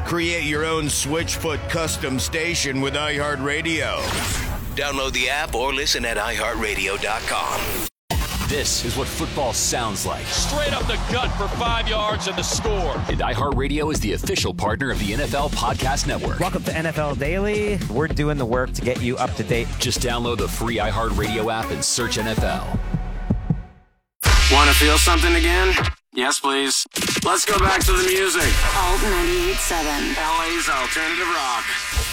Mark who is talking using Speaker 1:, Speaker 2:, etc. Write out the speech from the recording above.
Speaker 1: Create your own Switchfoot custom station with iHeartRadio. Download the app or listen at iHeartRadio.com.
Speaker 2: This is what football sounds like.
Speaker 3: Straight up the gut for 5 yards and the score.
Speaker 2: And iHeartRadio is the official partner of the NFL Podcast Network.
Speaker 4: Welcome to NFL Daily. We're doing the work to get you up to date.
Speaker 2: Just download the free iHeartRadio app and search NFL.
Speaker 5: Want to feel something again? Yes, please. Let's go back to the music.
Speaker 6: Alt 98.7.
Speaker 5: LA's alternative rock.